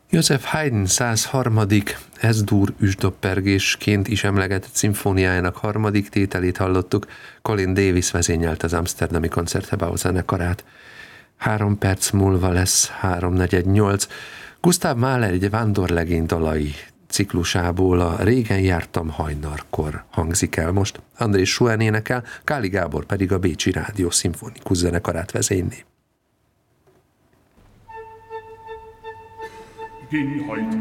Joseph Haydn 103. Es-dur üsdoppergésként is emlegetett szimfóniájának harmadik tételét hallottuk. Colin Davis vezényelt az amsterdami Concertgebouw zenekarát. 3 perc múlva lesz 3:48. Gustav Mahler egy vándorlegény dalai ciklusából a Régen jártam hajnalkor hangzik el most. Andrés Schuhen énekel, Káli Gábor pedig a Bécsi Rádió szimfonikus zenekarát vezényli. Ging heut